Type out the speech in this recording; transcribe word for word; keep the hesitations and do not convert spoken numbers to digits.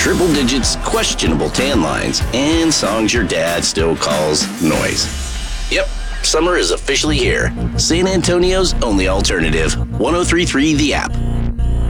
triple digits, questionable tan lines, and songs your dad still calls noise. Yep, summer is officially here. San Antonio's only alternative, one oh three point three The App.